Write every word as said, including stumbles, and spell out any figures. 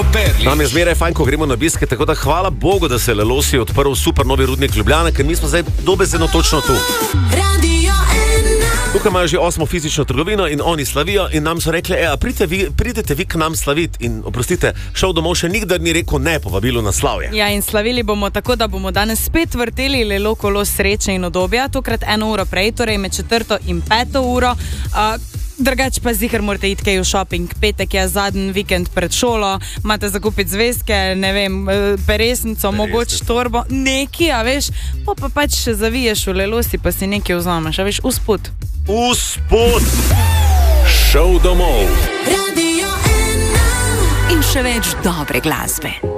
Brano Perlič. Nam je zmeraj fajn, ko gremo na obiske, tako da hvala Bogu, da se je Lelosi odprl super novi rudnik Ljubljana, ker mi smo zdaj dobesedno točno tu. Tukaj imajo že osmo fizično trgovino in oni slavijo in nam so rekli, e, a pridete vi, pridete vi k nam slaviti. In oprostite, šel domov še nikdar ni rekel ne povabilu na slavje. Ja, in slavili bomo tako, da bomo danes spet vrteli Lelo kolo sreče in udobja, tokrat eno uro prej, torej med četrto in peto uro. Uh, Drugač pa ziher morate iti kaj v shopping. Petek je zadnji vikend pred šolo, imate zakupiti zvezke, ne vem, peresnico, mogoče torbo, neki, a veš, pa pa pač še zaviješ v Lelosi, pa si nekaj vzameš, a veš, usput. Usput! Šel domov! Radio ena. In še več dobre glasbe.